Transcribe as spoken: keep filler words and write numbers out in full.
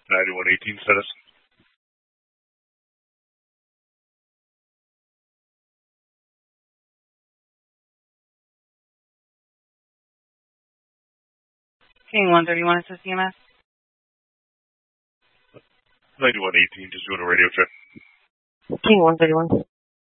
ninety-one eighteen status. King one thirty-one, is this C M S? ninety-one eighteen, just doing a radio check. King one thirty-one.